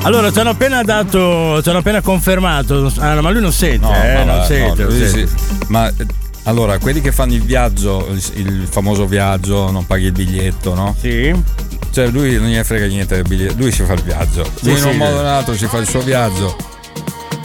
Allora, ti hanno appena confermato. Ah, no, ma lui non sente, non sente. Lui sì. Ma allora, quelli che fanno il viaggio, il famoso viaggio, non paghi il biglietto, no? Sì. Cioè lui non gli frega niente del biglietto, lui si fa il viaggio. Lui in un modo o un altro si fa il suo viaggio.